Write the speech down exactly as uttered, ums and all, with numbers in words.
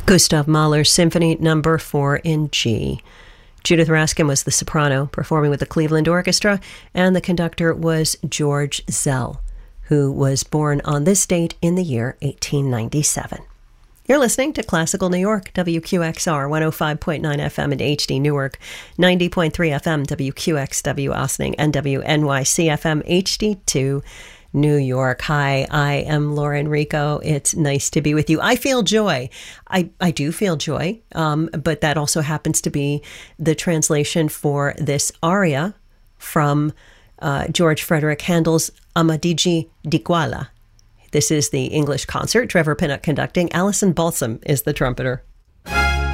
Gustav Mahler's Symphony Number four in G. Judith Raskin was the soprano, performing with the Cleveland Orchestra, and the conductor was George Szell, who was born on this date in the year eighteen ninety-seven. You're listening to Classical New York, W Q X R, one oh five point nine F M at H D Newark, ninety point three F M, W Q X W Ossining, and W N Y C F M H D two New York. Hi, I am Lauren Rico. It's nice to be with you. I feel joy. I, I do feel joy, um, but that also happens to be the translation for this aria from uh, George Frederick Handel's Amadigi di Guala. This is the English concert. Trevor Pinnock conducting. Alison Balsam is the trumpeter.